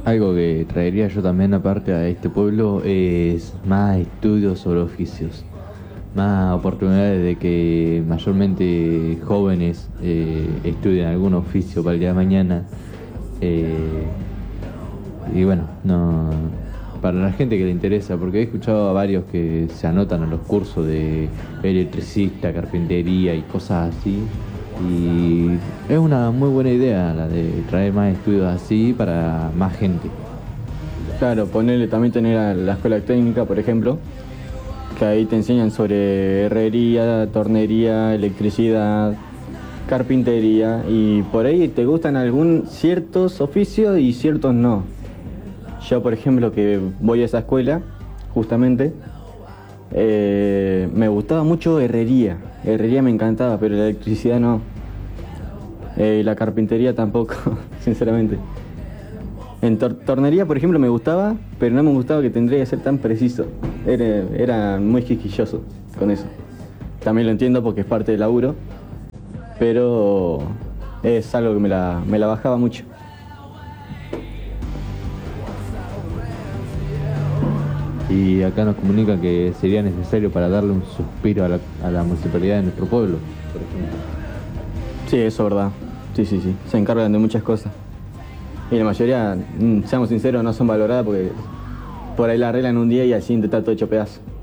Algo que traería yo también aparte a este pueblo es más estudios sobre oficios, más oportunidades de que mayormente jóvenes estudien algún oficio para el día de mañana. eh, y bueno, no, para la gente que le interesa, porque he escuchado a varios que se anotan a los cursos de electricista, carpintería y cosas así. Y es una muy buena idea la de traer más estudios así para más gente. Claro, ponerle también tener a la escuela técnica, por ejemplo, que ahí te enseñan sobre herrería, tornería, electricidad, carpintería, y por ahí te gustan algún ciertos oficios y ciertos no. Yo, por ejemplo, que voy a esa escuela, justamente, me gustaba mucho herrería. Herrería me encantaba, pero la electricidad no. La carpintería tampoco, sinceramente. En tornería, por ejemplo, me gustaba, pero no me gustaba que tendría que ser tan preciso. Era muy quisquilloso con eso. También lo entiendo porque es parte del laburo, pero es algo que me la bajaba mucho. Y acá nos comunican que sería necesario para darle un suspiro a la municipalidad de nuestro pueblo, por ejemplo. Sí, eso es verdad. Sí, sí, sí. Se encargan de muchas cosas. Y la mayoría, seamos sinceros, no son valoradas porque por ahí la arreglan un día y al siguiente está todo hecho pedazo.